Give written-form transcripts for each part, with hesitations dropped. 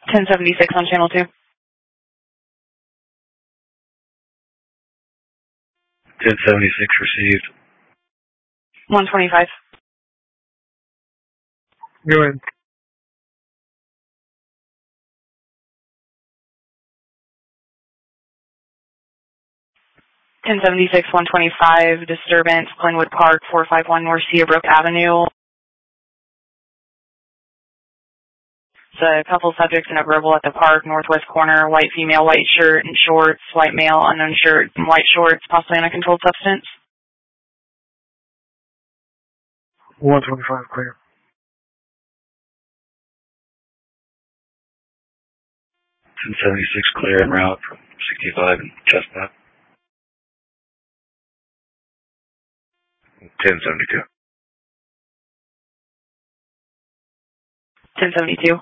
1076 on channel 2. 1076 received. 125. Go ahead. $1076, 125, disturbance, Glenwood Park, 451 North Cedarbrooke Avenue. It's a couple subjects in a verbal at the park, northwest corner, white female, white shirt and shorts, white male, unknown shirt, and white shorts, possibly on a controlled substance. 125, clear. 1076 clear en route from 65 and Chestnut. 1072. 1072.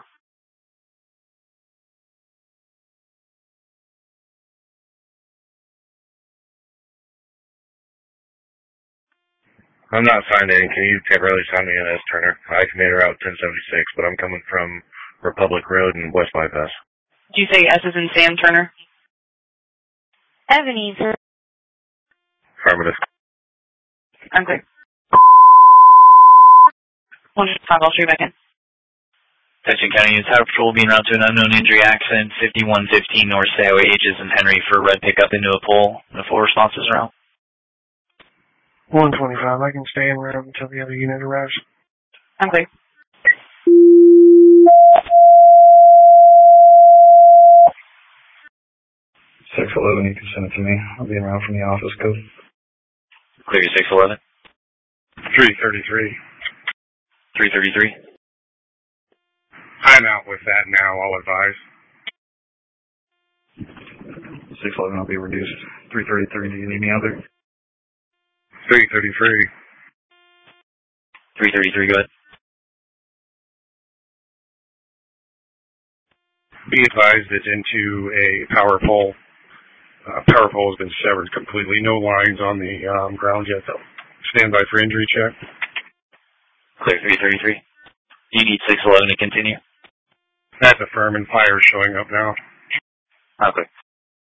I'm not signed in. Can you temporarily sign me in as Turner? I commander route 1076, but I'm coming from Republic Road and West Bypass. Did you say S is in Sam, Turner? Ebenezer. Affirmative. I'm clear. 125, I'll show you back in. Attention County Units, Highway Patrol will be en route to an unknown injury accident, 5115 North Highway Ages and Henry for a red pickup into a pole. The full response is around. 125, I can stay en route until the other unit arrives. I'm clear. $611, you can send it to me. I'll be around from the office code. Clear 611. 333. 333. I'm out with that now, I'll advise. 611, I'll be reduced. 333, do you need me out there? 333. 333, go ahead. Be advised it's into a power pole. Power pole has been severed completely. No lines on the ground yet, though. Stand by for injury check. Clear 333. You need 611 to continue. That's affirm and fire showing up now. Okay.